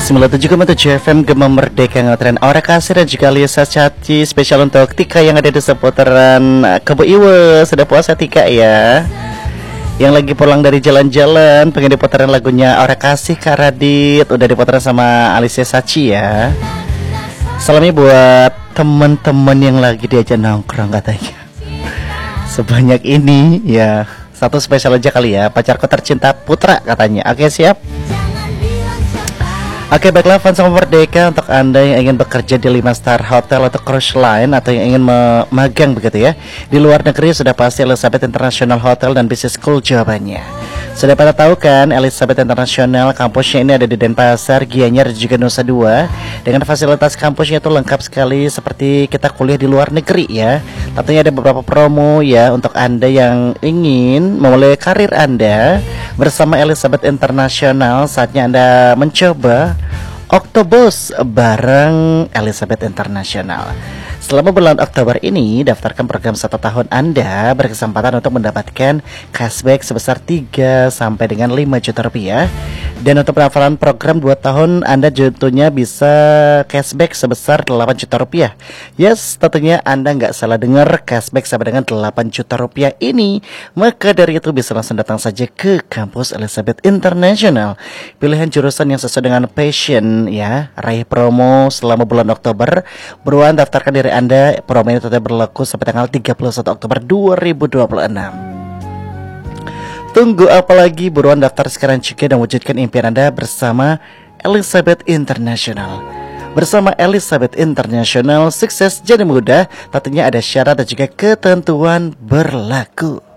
97,7 FM Gema Merdeka Ngotren Aura Kasih dan juga Lisa Caci. Spesial untuk Tika yang ada di seputaran Kebo Iwe. Sudah puasa Tika ya, yang lagi pulang dari jalan-jalan, pengen diputaran lagunya Aura Kasih Kak Radit. Udah diputaran sama Alicia Sachi ya. Salamnya buat temen-temen yang lagi diajak nongkrong katanya. Sebanyak ini ya, satu spesial aja kali ya, pacarku tercinta Putra katanya. Oke siap. Oke baiklah fans sama Merdeka, untuk Anda yang ingin bekerja di 5 star hotel atau cruise line, atau yang ingin magang begitu ya di luar negeri, sudah pasti Elizabeth International Hotel dan Business School jawabannya. Sudah pada tahu kan, Elizabeth International kampusnya ini ada di Denpasar, Gianyar dan juga Nusa Dua. Dengan fasilitas kampusnya itu lengkap sekali seperti kita kuliah di luar negeri ya. Tentunya ada beberapa promo ya untuk Anda yang ingin memulai karir Anda bersama Elizabeth International. Saatnya Anda mencoba Oktobus bareng Elizabeth International. Selama bulan Oktober ini, daftarkan program 1 tahun Anda berkesempatan untuk mendapatkan cashback sebesar 3 sampai dengan 5 juta rupiah. Dan untuk pendaftaran program 2 tahun Anda tentunya bisa cashback sebesar 8 juta rupiah. Yes, tentunya Anda nggak salah dengar, cashback sampai dengan 8 juta rupiah ini. Maka dari itu bisa langsung datang saja ke kampus Elizabeth International. Pilihan jurusan yang sesuai dengan passion ya. Raih promo selama bulan Oktober. Buruan daftarkan diri Anda. Promo ini tetap berlaku sampai tanggal 31 Oktober 2026. Tunggu apa lagi, buruan daftar sekarang juga dan wujudkan impian Anda bersama Elizabeth International. Bersama Elizabeth International, sukses jadi mudah. Tentunya ada syarat dan juga ketentuan berlaku.